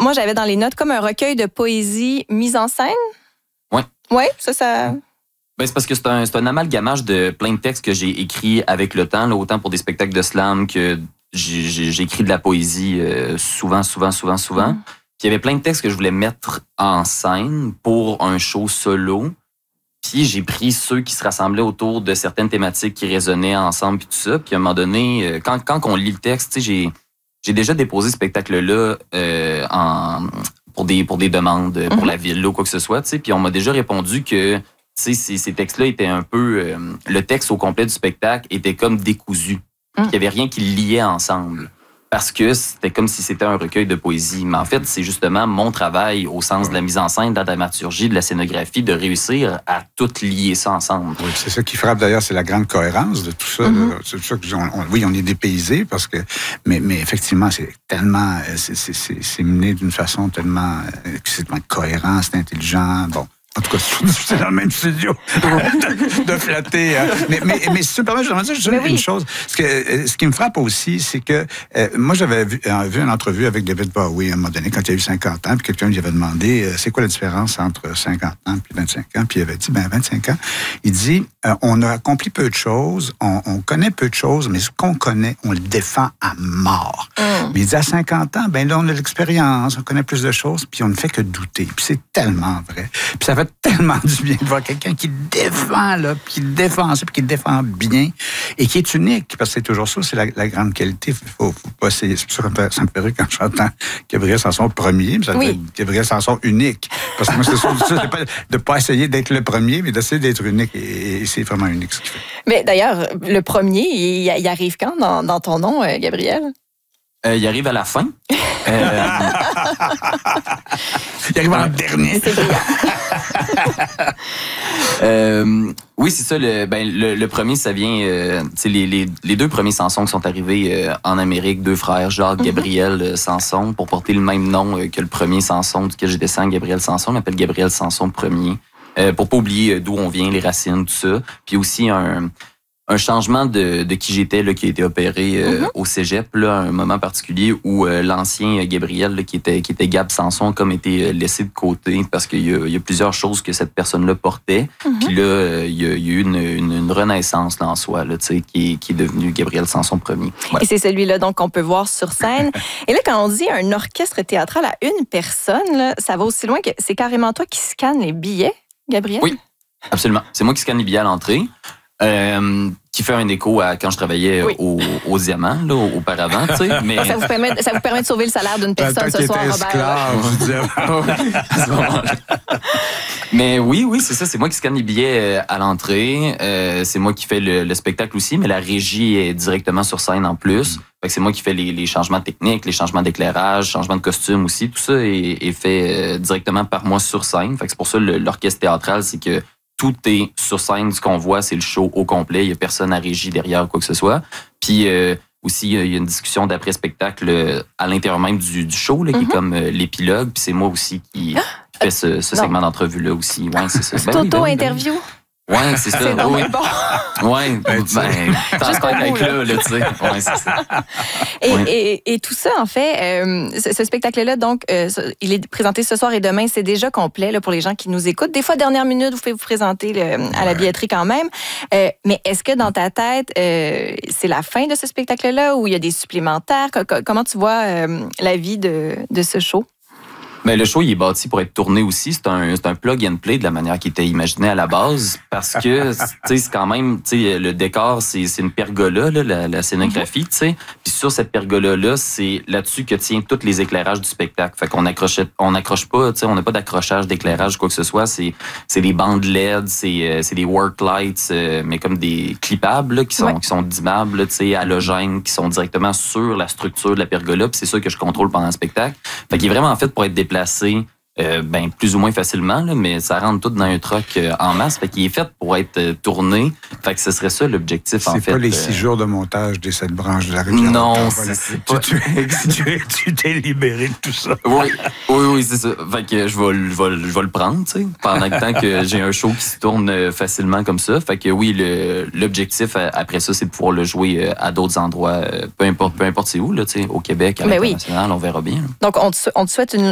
moi, j'avais dans les notes comme un recueil de poésie mise en scène. Oui. Oui, ça... Ben, c'est parce que c'est un amalgamage de plein de textes que j'ai écrits avec le temps, là, autant pour des spectacles de slam que j'ai écrit de la poésie souvent. Puis il y avait plein de textes que je voulais mettre en scène pour un show solo. Puis j'ai pris ceux qui se rassemblaient autour de certaines thématiques qui résonnaient ensemble puis tout ça. Puis à un moment donné, quand on lit le texte, tu sais, j'ai déjà déposé ce spectacle-là pour des demandes pour la ville là, ou quoi que ce soit. Tu sais, puis on m'a déjà répondu que tu sais, ces textes-là étaient un peu... le texte au complet du spectacle était comme décousu. Il n'y avait rien qui le liait ensemble. Parce que c'était comme si c'était un recueil de poésie. Mais en fait, c'est justement mon travail au sens de la mise en scène, de la dramaturgie, de la scénographie, de réussir à tout lier ça ensemble. Oui, c'est ça qui frappe d'ailleurs, c'est la grande cohérence de tout ça. C'est ça que on est dépaysé parce que, mais effectivement, c'est tellement, c'est mené d'une façon tellement, c'est tellement cohérent, c'est intelligent. Bon. En tout cas, c'est dans le même studio de flatter. Hein. Mais si tu me permets, je voudrais dire une chose. Ce qui me frappe aussi, c'est que moi, j'avais vu une entrevue avec David Bowie à un moment donné, quand il a eu 50 ans, puis quelqu'un lui avait demandé c'est quoi la différence entre 50 ans et 25 ans, puis il avait dit 25 ans. Il dit on a accompli peu de choses, on connaît peu de choses, mais ce qu'on connaît, on le défend à mort. Mais il dit à 50 ans, ben là, on a l'expérience, on connaît plus de choses, puis on ne fait que douter. Puis c'est tellement vrai. Puis ça fait tellement du bien de voir quelqu'un qui défend, là, puis qui défend ça, puis qui défend bien, et qui est unique, parce que c'est toujours ça, c'est la grande qualité. Faut pas essayer. C'est pour ça que ça me fait rire quand j'entends Gabriel Sanson premier, mais ça fait Gabriel Sanson unique. Parce que moi, c'est ça, de pas essayer d'être le premier, mais d'essayer d'être unique, et c'est vraiment unique ce qu'il fait. Mais d'ailleurs, le premier, il arrive quand dans ton nom, Gabriel? Il arrive à la fin. Il arrive en dernier. Oui, c'est ça. Le premier, ça vient... les deux premiers Sanson qui sont arrivés en Amérique, deux frères, Jacques, Gabriel Sanson, pour porter le même nom que le premier Sanson duquel je descends, Gabriel Sanson. On l'appelle Gabriel Sanson premier. Pour pas oublier d'où on vient, les racines, tout ça. Puis aussi un changement de qui j'étais là, qui a été opéré au cégep, là, à un moment particulier où l'ancien Gabriel, là, qui était Gab Sanson, comme été laissé de côté parce qu'il y a plusieurs choses que cette personne-là portait. Puis là, il y a eu une renaissance là, en soi, là, qui est devenu Gabriel Sanson premier. Ouais. Et c'est celui-là donc qu'on peut voir sur scène. Et là, quand on dit un orchestre théâtral à une personne, là, ça va aussi loin que c'est carrément toi qui scanne les billets, Gabriel? Oui, absolument. C'est moi qui scanne les billets à l'entrée. Qui fait un écho à quand je travaillais au Diamant, là, auparavant, tu sais. Mais... ça vous permet de sauver le salaire d'une personne ce soir, Robert. Mais oui, c'est ça. C'est moi qui scanne les billets à l'entrée. C'est moi qui fais le spectacle aussi, mais la régie est directement sur scène en plus. Fait que c'est moi qui fais les changements techniques, les changements d'éclairage, changements de costume aussi. Tout ça est fait directement par moi sur scène. Fait que c'est pour ça l'orchestre théâtral, c'est que tout est sur scène, ce qu'on voit, c'est le show au complet. Il n'y a personne à régie derrière, quoi que ce soit. Puis aussi, il y a une discussion d'après-spectacle à l'intérieur même du show, là, qui est comme l'épilogue. Puis c'est moi aussi qui fait ce segment d'entrevue-là aussi. Ouais, c'est ça. C'est auto-interview? Ouais, c'est ça. C'est oui. Bon. Ouais, t'as avec là, tu sais. Ouais, c'est ça. Et tout ça, en fait, ce spectacle-là, donc, il est présenté ce soir et demain, c'est déjà complet là, pour les gens qui nous écoutent. Des fois, dernière minute, vous pouvez vous présenter à la billetterie quand même. Mais est-ce que dans ta tête, c'est la fin de ce spectacle-là ou il y a des supplémentaires? Comment tu vois la vie de ce show? Mais le show, il est bâti pour être tourné aussi. C'est un plug and play de la manière qui était imaginé à la base. Parce que, tu sais, c'est quand même, tu sais, le décor, c'est une pergola, là, la scénographie, tu sais. Puis sur cette pergola-là, c'est là-dessus que tient tous les éclairages du spectacle. Fait qu'on accroche pas, tu sais, on n'a pas d'accrochage d'éclairage, quoi que ce soit. C'est des bandes LED, c'est des work lights, mais comme des clippables, là, qui sont dimmables, tu sais, halogènes, qui sont directement sur la structure de la pergola. Puis c'est ça que je contrôle pendant le spectacle. Fait qu'il est vraiment fait pour être déplacé plus ou moins facilement, là, mais ça rentre tout dans un truck en masse. Fait qu'il est fait pour être tourné. Fait que ce serait ça l'objectif, en fait. C'est pas les 6 jours de montage des 7 branches de la rivière. Non, c'est pas... Tu t'es libéré de tout ça. Oui, c'est ça. Fait que je vais le prendre, tu sais, pendant le temps que j'ai un show qui se tourne facilement comme ça. Fait que oui, l'objectif après ça, c'est de pouvoir le jouer à d'autres endroits, peu importe c'est où, là, tu sais, au Québec, à l'international, on verra bien. Là. Donc, on te souhaite